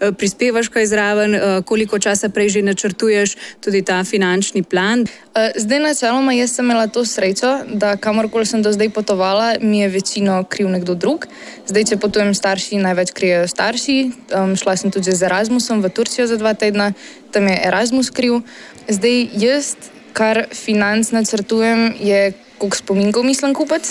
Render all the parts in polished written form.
prispevaš kaj zraven, koliko časa prej že načrtuješ tudi ta finančni plan? Zdaj načeloma jaz sem imela to srečo, da kamorkoli sem do zdaj potovala, mi je večino kriv nekdo drug. Zdaj, če potujem starši, največ krijejo starši. Šla sem tudi z Erasmusom v Turčijo za 2 tedna, tam je Erasmus kriv. Zdaj jaz, kar financ načrtujem, je koliko spominkov mislim kupiti.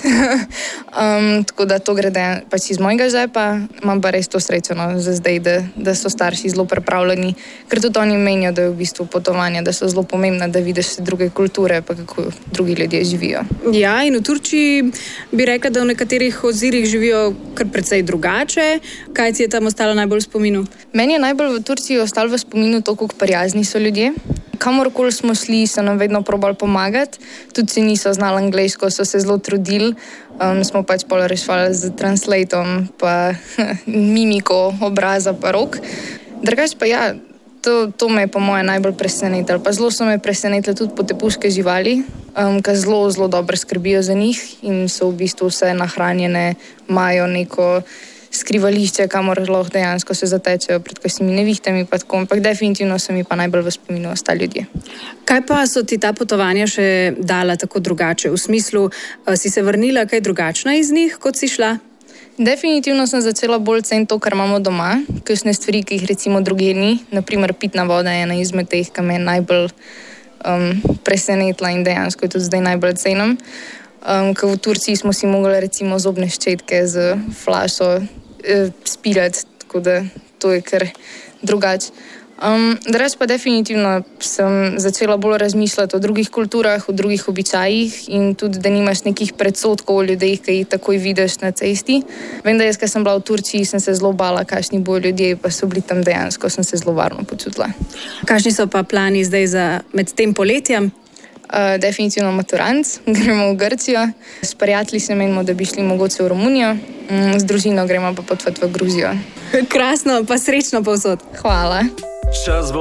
Tako da to gre pač iz mojega žepa. Imam pa res to srečo za zdaj, da so starši zelo pripravljeni, ker tudi oni menijo, da je v bistvu potovanje, da so zelo pomembna, da vidiš druge kulture, pa kako drugi ljudje živijo. Ja, in v Turčiji bi rekla, da v nekaterih ozirih živijo kar precej drugače. Kaj ti je tam ostalo najbolj v spominu? Meni je najbolj v Turčiji ostalo v spominu to, kako prijazni so ljudje. Kamorkoli smo šli, so nam vedno probali pomagati. Tudi če niso znali angleško, so se zelo trudili. Smo pač pol rešvali z translatom, pa mimiko obraza, pa rok. Drugače pa ja, to me je po moje najbolj presenetilo. Pa zelo so me presenetile tudi potepuške živali, ki zelo, zelo dobro skrbijo za njih in so v bistvu vse nahranjene, imajo neko skrivališče, kamor lahko dejansko se zatečejo pred kakšnimi nevihtami, pa tako, ampak definitivno so mi pa najbolj v spominu ostali ljudje. Kaj pa so ti ta potovanja še dala tako drugače? V smislu, si se vrnila kaj drugačna iz njih, kot si šla? Definitivno sem začela bolj ceniti to, kar imamo doma, kakšne stvari, ki jih recimo drugje ni. Naprimer, pitna voda je ena izmed teh, ki me je najbolj presenetila in dejansko je tudi zdaj najbolj cenim. Ker v Turčiji smo si mogli recimo zobne ščetke z flašo spirati, tako da to je kar drugače. Drugače pa definitivno sem začela bolj razmišljati o drugih kulturah, o drugih običajih in tudi, da nimaš nekih predsodkov o ljudeh, ki jih takoj vidiš na cesti. Vem, da jaz, ko sem bila v Turčiji, sem se zelo bala, kakšni bojo ljudje, pa so bili tam dejansko, sem se zelo varno počutila. Kakšni so pa plani zdaj med tem poletjem? Definitivno maturant, gremo v Grčijo. S prijatelji se menimo, da bi šli mogoče v Romunijo, z družino gremo pa potovati v Gruzijo. Krasno, pa srečno povsod. Hvala. Čas bo